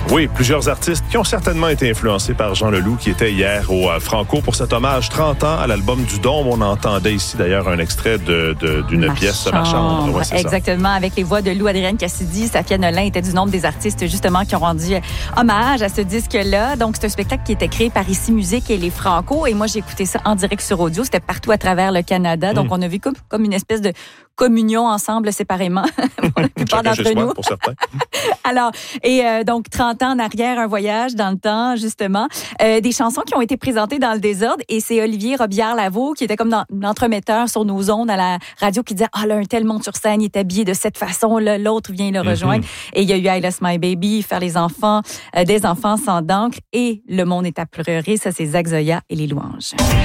Oui, plusieurs artistes qui ont certainement été influencés par Jean Leloup, qui était hier au Franco pour cet hommage 30 ans à l'album du Dôme. On entendait ici d'ailleurs un extrait d'une pièce Ma chambre. Ouais, exactement, avec les voix de Lou Adrienne Cassidy. Safia Nolin était du nombre des artistes justement qui ont rendu hommage à ce disque-là. Donc, c'est un spectacle qui était créé par Ici Musique et les Franco. Et moi, j'ai écouté ça en direct sur audio. C'était partout à travers le Canada. Donc, on a vu comme une espèce de communion ensemble séparément pour la plupart d'entre nous. Pour certains. Alors, donc 30 ans en arrière, un voyage dans le temps, justement. Des chansons qui ont été présentées dans le désordre et c'est Olivier Robillard-Lavaux qui était comme l'entremetteur sur nos ondes à la radio qui disait « Ah là, un tel monde sur scène, il est habillé de cette façon-là, l'autre vient le rejoindre. » Et il y a eu « I Lost My Baby », « Faire les enfants »,« Des enfants sans d'encre » et « Le monde est à pleurer », ça c'est Zach Zoya et les louanges.